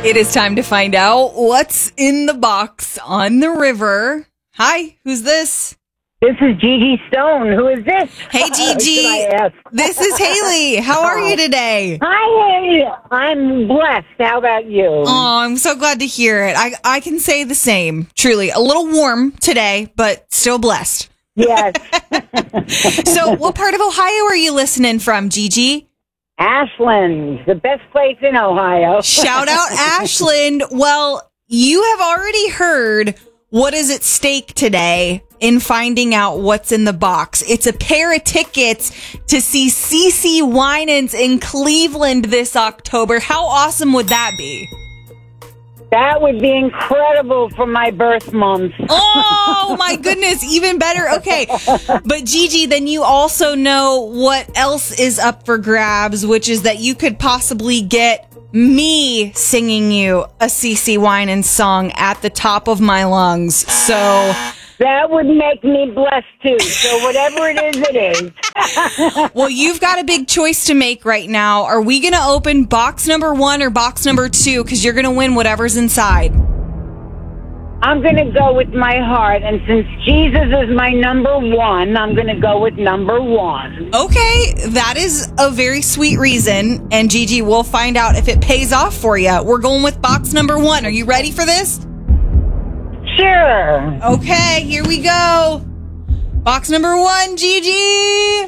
It is time to find out what's in the box on the river. Hi, who's this? This is Gigi Stone. Who is this? Hey, Gigi. This is Haley. How are you today? Hi, Haley. I'm blessed. How about you? Oh, I'm so glad to hear it. I can say the same. Truly. A little warm today, but still blessed. Yes. So, what part of Ohio are you listening from, Gigi? Ashland, the best place in Ohio. Shout out Ashland. Well, you have already heard what is at stake today in finding out what's in the box. It's a pair of tickets to see CeCe Winans in Cleveland this October. How awesome would that be? That would be incredible for my birth month. Oh, my goodness. Even better. Okay. But Gigi, then you also know what else is up for grabs, which is that you could possibly get me singing you a CeCe Winans song at the top of my lungs. So that would make me blessed too. So whatever it is, it is. Well, you've got a big choice to make right now. Are we going to open box number 1 or box number 2? Because you're going to win whatever's inside. I'm going to go with my heart. And since Jesus is my number 1, I'm going to go with number 1. Okay, that is a very sweet reason. And Gigi, we'll find out if it pays off for you. We're going with box number 1. Are you ready for this? Sure. Okay, here we go. Box number 1, Gigi.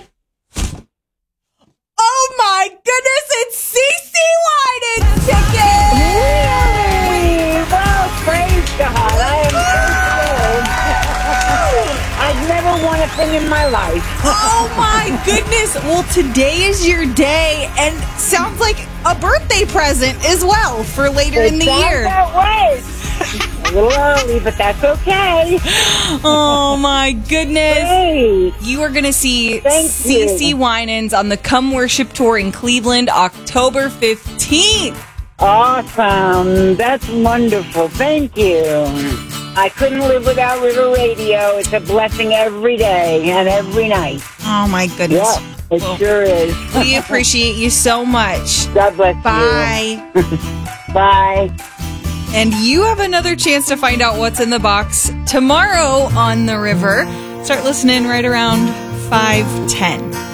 Oh my goodness, it's CeCe Winans tickets! Really? Well, praise God. I am so thrilled. I've never won a thing in my life. Oh my goodness. Well, today is your day and sounds like a birthday present as well for later in the year. That way. A little early, but that's okay. Oh my goodness. Great. You are going to see Thank CeCe you. Winans on the Come Worship Tour in Cleveland, October 15th. Awesome. That's wonderful. Thank you. I couldn't live without River Radio. It's a blessing every day and every night. Oh my goodness. Yeah, it sure is. We appreciate you so much. God bless Bye. you. Bye. And you have another chance to find out what's in the box tomorrow on the river. Start listening right around 5:10.